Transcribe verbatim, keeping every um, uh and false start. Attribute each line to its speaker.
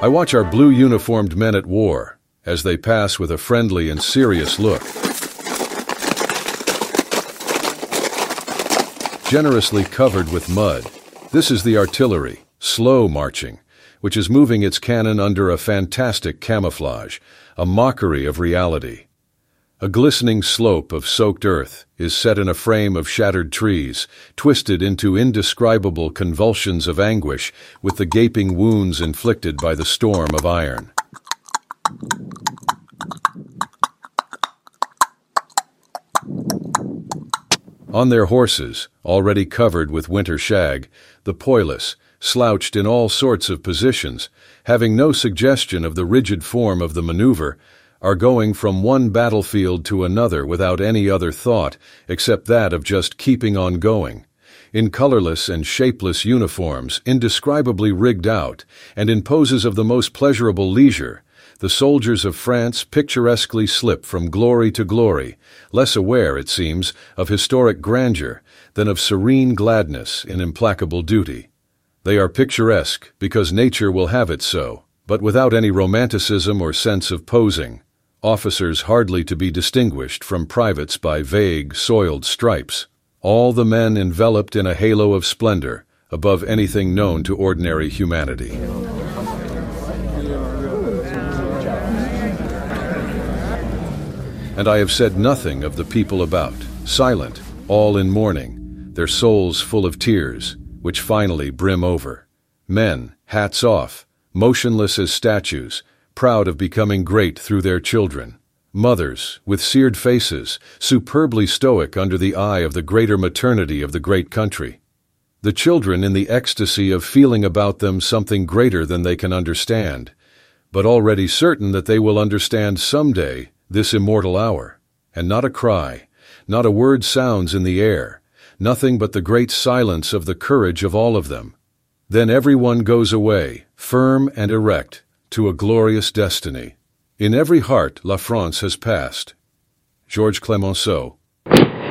Speaker 1: I watch our blue-uniformed men at war as they pass with a friendly and serious look, generously covered with mud. This is the artillery, slow marching, which is moving its cannon under a fantastic camouflage, a mockery of reality. A glistening slope of soaked earth is set in a frame of shattered trees, twisted into indescribable convulsions of anguish with the gaping wounds inflicted by the storm of iron. On their horses, already covered with winter shag, the poilus, slouched in all sorts of positions, having no suggestion of the rigid form of the maneuver, are going from one battlefield to another without any other thought except that of just keeping on going. In colorless and shapeless uniforms, indescribably rigged out, and in poses of the most pleasurable leisure, the soldiers of France picturesquely slip from glory to glory, less aware, it seems, of historic grandeur than of serene gladness in implacable duty. They are picturesque because nature will have it so, but without any romanticism or sense of posing. Officers hardly to be distinguished from privates by vague, soiled stripes. All the men enveloped in a halo of splendor, above anything known to ordinary humanity. And I have said nothing of the people about, silent, all in mourning, their souls full of tears, which finally brim over. Men, hats off, motionless as statues, proud of becoming great through their children. Mothers, with seared faces, superbly stoic under the eye of the greater maternity of the great country. The children in the ecstasy of feeling about them something greater than they can understand, but already certain that they will understand someday this immortal hour. And not a cry, not a word sounds in the air, nothing but the great silence of the courage of all of them. Then everyone goes away, firm and erect, to a glorious destiny. In every heart La France has passed. Georges Clemenceau.